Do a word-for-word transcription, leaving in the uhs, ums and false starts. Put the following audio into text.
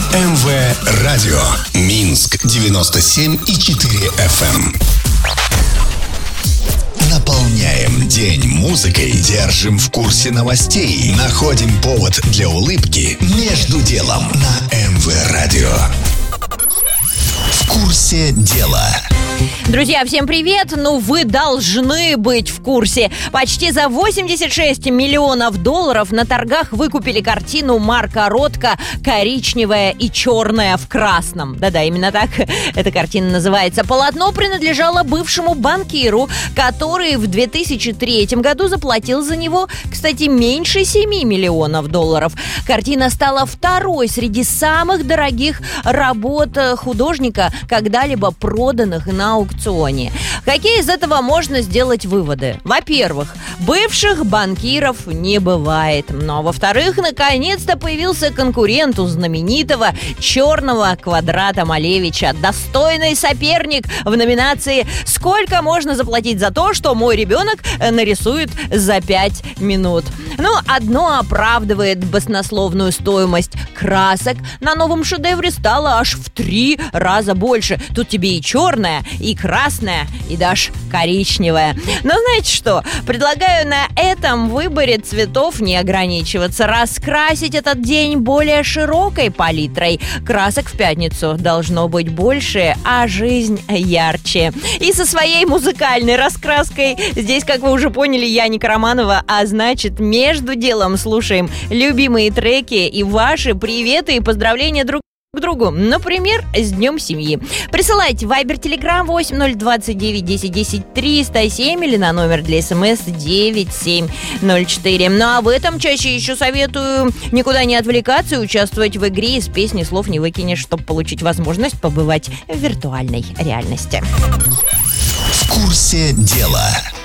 эм вэ Радио. Минск девяносто семь и четыре эф эм. Наполняем день музыкой, держим в курсе новостей, находим повод для улыбки между делом на эм вэ Радио. В курсе дела. Друзья, всем привет! Ну, вы должны быть в курсе. Почти за восемьдесят шесть миллионов долларов на торгах выкупили картину Марка Ротко «Коричневая и черная в красном». Да-да, именно так эта картина называется. Полотно принадлежало бывшему банкиру, который в две тысячи третьем году заплатил за него, кстати, меньше семи миллионов долларов. Картина стала второй среди самых дорогих работ художника, когда-либо проданных на аукционе. Какие из этого можно сделать выводы? Во-первых, бывших банкиров не бывает. Но, во-вторых, наконец-то появился конкурент у знаменитого черного квадрата Малевича. Достойный соперник в номинации «Сколько можно заплатить за то, что мой ребенок нарисует за пять минут?» Ну, одно оправдывает баснословную стоимость. Красок на новом шедевре стало аж в три раза больше. Тут тебе и черная, и красная, и даже коричневая. Но знаете что? Предлагаю на этом выборе цветов не ограничиваться. Раскрасить этот день более широкой палитрой. Красок в пятницу должно быть больше, а жизнь ярче. И со своей музыкальной раскраской здесь, как вы уже поняли, я Ника Романова, а значит, между делом слушаем любимые треки и ваши приветы и поздравления друг к другу. Например, с Днем семьи. Присылайте в Viber, Telegram восемь ноль двадцать девять десять десять триста семь или на номер для смс девять семь ноль четыре. Ну а в этом чаще еще советую никуда не отвлекаться и участвовать в игре «Из песни слов не выкинешь», чтобы получить возможность побывать в виртуальной реальности. В курсе дела.